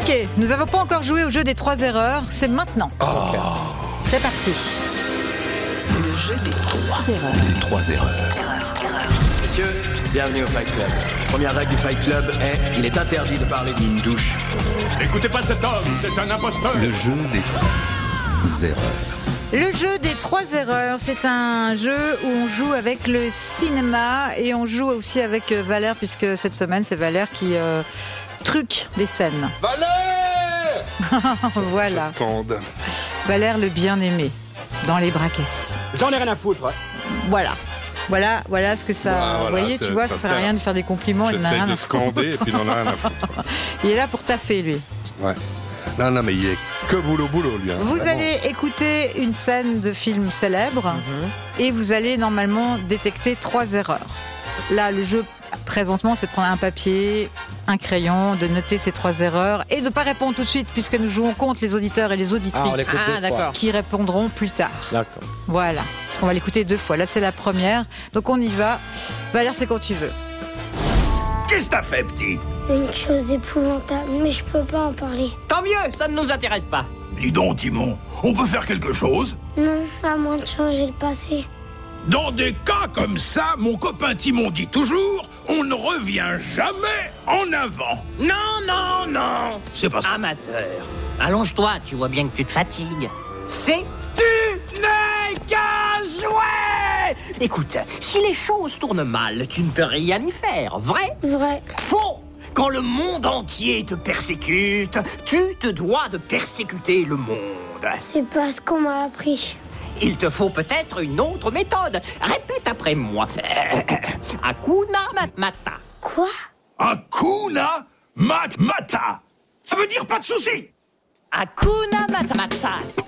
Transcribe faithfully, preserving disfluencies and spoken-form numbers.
Ok, nous n'avons pas encore joué au jeu des trois erreurs, c'est maintenant. Oh. C'est parti. Le jeu des trois erreurs. Trois erreurs. Erreur, erreur. Messieurs, bienvenue au Fight Club. Première règle du Fight Club est il est interdit de parler d'une douche. N'écoutez pas cet homme, c'est un imposteur. Le jeu des trois erreurs. Le jeu des trois erreurs, c'est un jeu où on joue avec le cinéma et on joue aussi avec Valère, puisque cette semaine, c'est Valère qui euh, truque les scènes. Valère Voilà. Je scande. Valère le bien-aimé, dans les bras cassés. J'en ai rien à foutre. Voilà. Voilà, voilà ce que ça... Voilà, vous voyez, c'est- tu vois, ça, ça sert à sert. rien de faire des compliments, il n'en a J'essaye rien de à foutre. scander et puis il en a rien à foutre. Il est là pour taffer, lui. Ouais. Non, non, mais il est que boulot boulot, lui. Hein, Vous vraiment. allez écouter une scène de film célèbre Mhm. et vous allez normalement détecter trois erreurs. Là, le jeu présentement, c'est de prendre un papier, un crayon, de noter ces trois erreurs et de ne pas répondre tout de suite puisque nous jouons contre les auditeurs et les auditrices Ah, d'accord. qui répondront plus tard. D'accord. Voilà, parce qu'on va l'écouter deux fois. Là, c'est la première, donc on y va. Valère, c'est quand tu veux. Qu'est-ce que t'as fait, petit? Une chose épouvantable, mais je peux pas en parler. Tant mieux, ça ne nous intéresse pas. Dis donc, Timon, on peut faire quelque chose? Non, à moins de changer le passé. Dans des cas comme ça, mon copain Timon dit toujours, on ne revient jamais en avant. Non, non, non. C'est pas ça. Amateur. Allonge-toi, tu vois bien que tu te fatigues. C'est... Tu n'es qu'un jouet! Écoute, si les choses tournent mal, tu ne peux rien y faire, vrai? Vrai. Faux! Quand le monde entier te persécute, tu te dois de persécuter le monde. C'est pas ce qu'on m'a appris. Il te faut peut-être une autre méthode. Répète après moi. Hakuna Matata. Quoi? Hakuna Matata. Ça veut dire pas de soucis. Hakuna Matata.